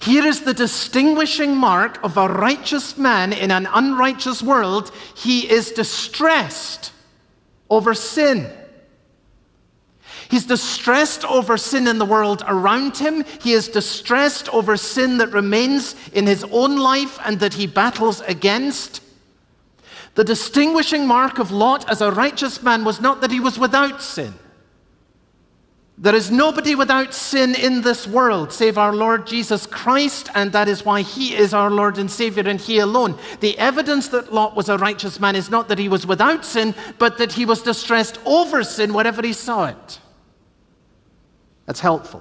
Here is the distinguishing mark of a righteous man in an unrighteous world. He is distressed over sin. He's distressed over sin in the world around him. He is distressed over sin that remains in his own life and that he battles against. The distinguishing mark of Lot as a righteous man was not that he was without sin. There is nobody without sin in this world save our Lord Jesus Christ, and that is why he is our Lord and Savior, and he alone. The evidence that Lot was a righteous man is not that he was without sin, but that he was distressed over sin wherever he saw it. That's helpful.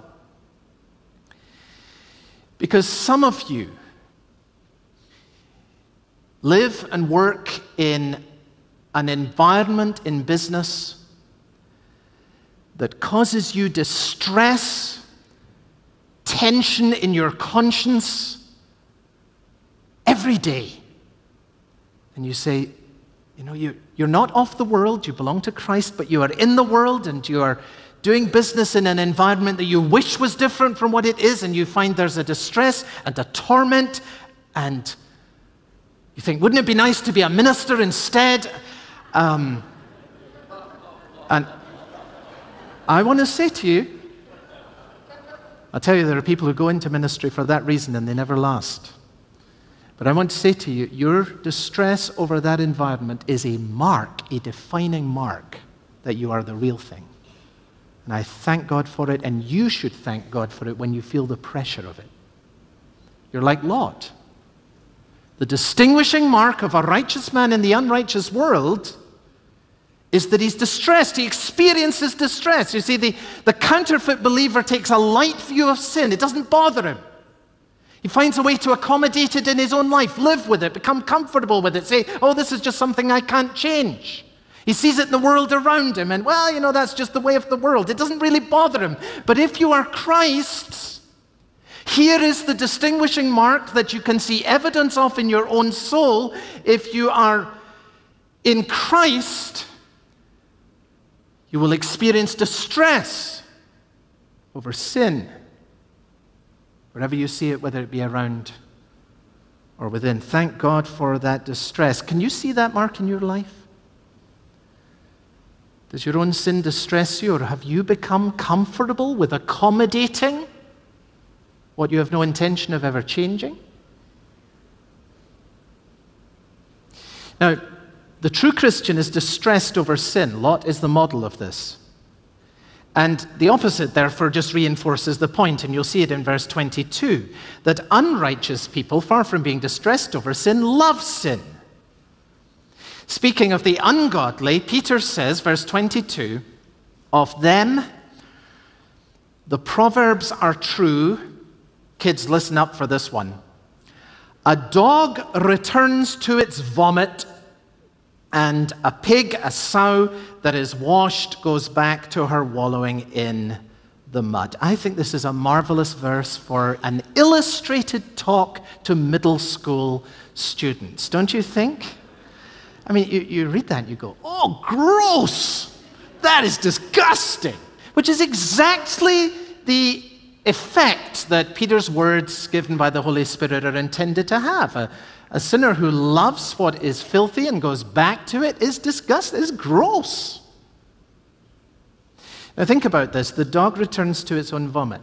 Because some of you live and work in an environment in business that causes you distress, tension in your conscience every day. And you say, you're not of the world, you belong to Christ, but you are in the world and you are doing business in an environment that you wish was different from what it is, and you find there's a distress and a torment, and you think, wouldn't it be nice to be a minister instead? And I want to say to you, I'll tell you, there are people who go into ministry for that reason and they never last. But I want to say to you, your distress over that environment is a mark, a defining mark, that you are the real thing. And I thank God for it, and you should thank God for it when you feel the pressure of it. You're like Lot. The distinguishing mark of a righteous man in the unrighteous world is that he's distressed. He experiences distress. You see, the counterfeit believer takes a light view of sin. It doesn't bother him. He finds a way to accommodate it in his own life, live with it, become comfortable with it, say, oh, this is just something I can't change. He sees it in the world around him, and, well, that's just the way of the world. It doesn't really bother him. But if you are Christ's, here is the distinguishing mark that you can see evidence of in your own soul. If you are in Christ, you will experience distress over sin, wherever you see it, whether it be around or within. Thank God for that distress. Can you see that mark in your life? Does your own sin distress you, or have you become comfortable with accommodating what you have no intention of ever changing? Now, the true Christian is distressed over sin. Lot is the model of this. And the opposite, therefore, just reinforces the point, and you'll see it in verse 22, that unrighteous people, far from being distressed over sin, love sin. Speaking of the ungodly, Peter says, verse 22, of them, the proverbs are true. Kids, listen up for this one. A dog returns to its vomit, and a pig, a sow that is washed, goes back to her wallowing in the mud. I think this is a marvelous verse for an illustrated talk to middle school students, don't you think? I mean, you read that and you go, oh, gross! That is disgusting! Which is exactly the effect that Peter's words given by the Holy Spirit are intended to have. A sinner who loves what is filthy and goes back to it is disgusting, is gross. Now think about this. The dog returns to its own vomit.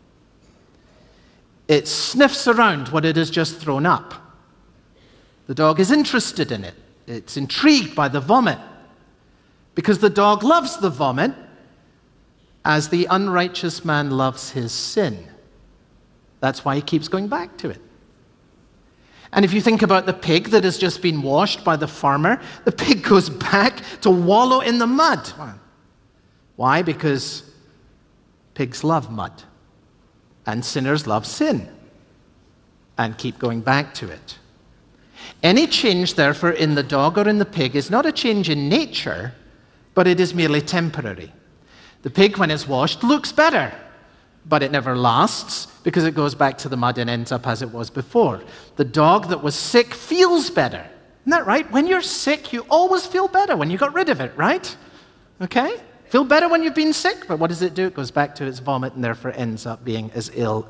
It sniffs around what it has just thrown up. The dog is interested in it. It's intrigued by the vomit, because the dog loves the vomit as the unrighteous man loves his sin. That's why he keeps going back to it. And if you think about the pig that has just been washed by the farmer, the pig goes back to wallow in the mud. Why? Because pigs love mud, and sinners love sin, and keep going back to it. Any change, therefore, in the dog or in the pig is not a change in nature, but it is merely temporary. The pig, when it's washed, looks better, but it never lasts because it goes back to the mud and ends up as it was before. The dog that was sick feels better. Isn't that right? When you're sick, you always feel better when you got rid of it, right? Okay? Feel better when you've been sick, but what does it do? It goes back to its vomit and therefore ends up being as ill